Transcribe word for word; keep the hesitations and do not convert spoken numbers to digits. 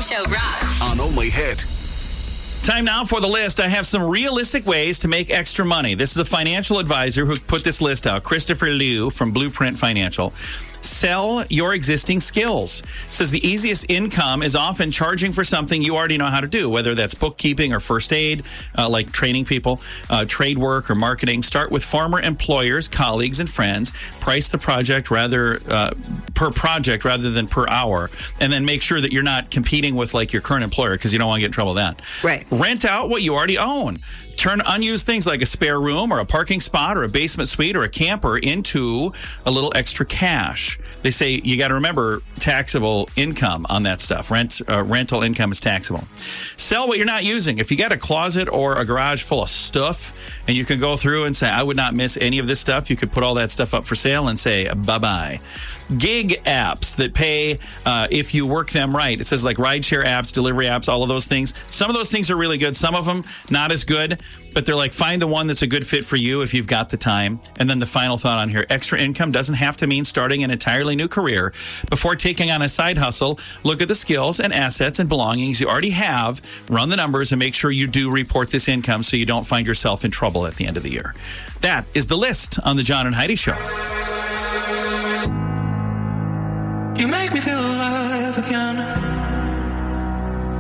Show rocks. On Only Hit. Time now for the list. I have some realistic ways to make extra money. This is a financial advisor who put this list out, Christopher Liu from Blueprint Financial. Sell your existing skills. Says the easiest income is often charging for something you already know how to do, whether that's bookkeeping or first aid, uh, like training people, uh, trade work or marketing. Start with former employers, colleagues, and friends. Price the project rather uh, per project rather than per hour, and then make sure that you're not competing with like your current employer because you don't want to get in trouble with that. Right. Rent out what you already own. Turn unused things like a spare room or a parking spot or a basement suite or a camper into a little extra cash. They say you got to remember taxable income on that stuff. Rent uh, rental income is taxable. Sell what you're not using. If you got a closet or a garage full of stuff and you can go through and say, I would not miss any of this stuff, you could put all that stuff up for sale and say, bye-bye. Gig apps that pay uh, if you work them right. It says like rideshare apps, delivery apps, all of those things. Some of those things are really good. Some of them not as good, but they're like find the one that's a good fit for you if you've got the time. And then the final thought on here, extra income doesn't have to mean starting an entirely new career. Before taking on a side hustle, look at the skills and assets and belongings you already have, run the numbers, and make sure you do report this income so you don't find yourself in trouble at the end of the year. That is the list on the John and Heidi Show. You make me feel alive again.